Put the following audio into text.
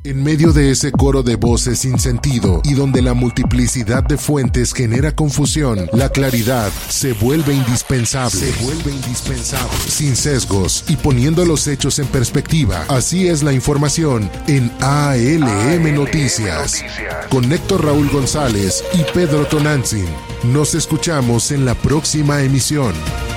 En medio de ese coro de voces sin sentido y donde la multiplicidad de fuentes genera confusión, la claridad se vuelve indispensable. Sin sesgos y poniendo los hechos en perspectiva. Así es la información en ALM Noticias. Con Héctor Raúl González y Pedro Tonantzin. Nos escuchamos en la próxima emisión.